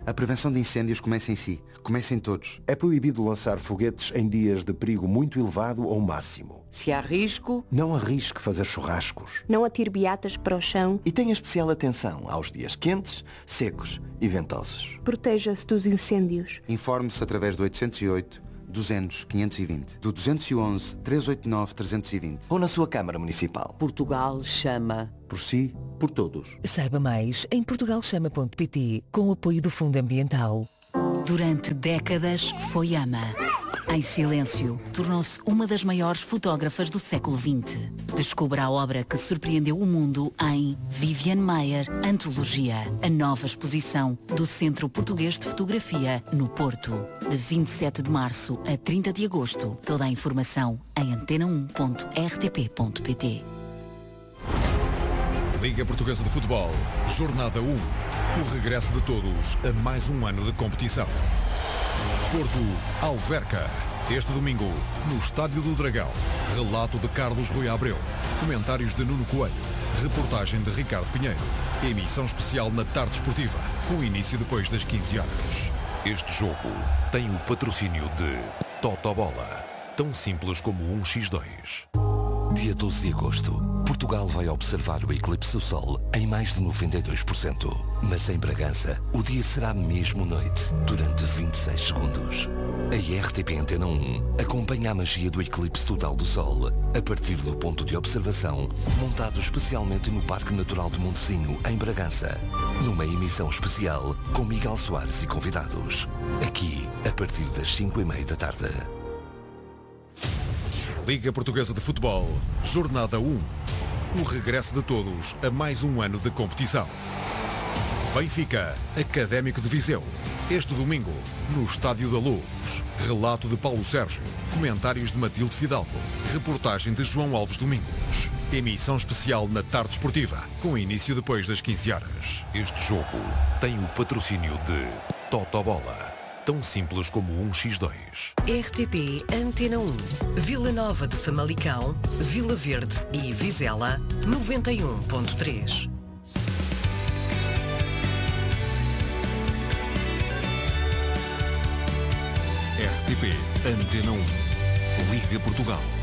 A prevenção de incêndios começa em si. Começa em todos. É proibido lançar foguetes em dias de perigo muito elevado ou máximo. Se há risco, não arrisque fazer churrascos. Não atire beatas para o chão. E tenha especial atenção aos dias quentes, secos e ventosos. Proteja-se dos incêndios. Informe-se através do 808 200 520, do 211 389 320 ou na sua Câmara Municipal. Portugal chama. Por si, por todos. Saiba mais em portugalchama.pt, com o apoio do Fundo Ambiental. Durante décadas foi ama. Em silêncio, tornou-se uma das maiores fotógrafas do século XX. Descubra a obra que surpreendeu o mundo em Viviane Maier, Antologia, a nova exposição do Centro Português de Fotografia, no Porto. De 27 de março a 30 de agosto. Toda a informação em antena1.rtp.pt. Liga Portuguesa de Futebol, Jornada 1. O regresso de todos a mais um ano de competição. Porto Alverca. Este domingo, no Estádio do Dragão. Relato de Carlos Rui Abreu. Comentários de Nuno Coelho. Reportagem de Ricardo Pinheiro. Emissão especial na tarde esportiva, com início depois das 15 horas. Este jogo tem o patrocínio de Totobola. Tão simples como 1x2. Dia 12 de agosto, Portugal vai observar o eclipse do Sol em mais de 92%. Mas em Bragança, o dia será mesmo noite, durante 26 segundos. A RTP Antena 1 acompanha a magia do eclipse total do Sol a partir do ponto de observação montado especialmente no Parque Natural de Montezinho, em Bragança. Numa emissão especial com Miguel Soares e convidados. Aqui, a partir das 5:30 da tarde. Liga Portuguesa de Futebol, Jornada 1. O regresso de todos a mais um ano de competição. Benfica, Académico de Viseu. Este domingo, no Estádio da Luz. Relato de Paulo Sérgio. Comentários de Matilde Fidalgo. Reportagem de João Alves Domingos. Emissão especial na tarde esportiva, com início depois das 15 horas. Este jogo tem o patrocínio de Totobola. Tão simples como 1x2. RTP Antena 1. Vila Nova de Famalicão, Vila Verde e Vizela, 91.3. RTP Antena 1. Liga Portugal.